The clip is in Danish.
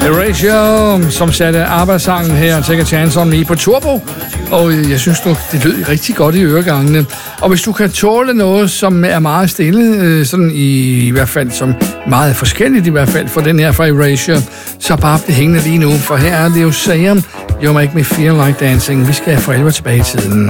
Erasure, som satte arbejdssangen her, Take a Chance on Me på turbo. Og jeg synes nu, det lød rigtig godt i øregangene. Og hvis du kan tåle noget, som er meget stille, sådan i hvert fald, som meget forskelligt i hvert fald, for den her fra Erasure, så bare bliv hængende lige nu, for her er det jo Sam, You Make Me Feel Like Dancing. Vi skal for alvor tilbage i tiden.